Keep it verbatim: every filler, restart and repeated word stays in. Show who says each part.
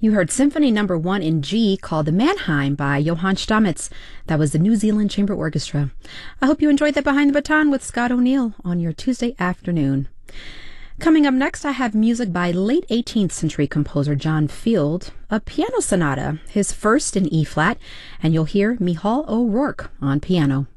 Speaker 1: You heard Symphony Number One in G, called the Mannheim by Johann Stamitz. That was the New Zealand Chamber Orchestra. I hope you enjoyed that Behind the Baton with Scott O'Neill on your Tuesday afternoon. Coming up next, I have music by late eighteenth century composer John Field, a piano sonata, his first in E-flat, and you'll hear Michal O'Rourke on piano.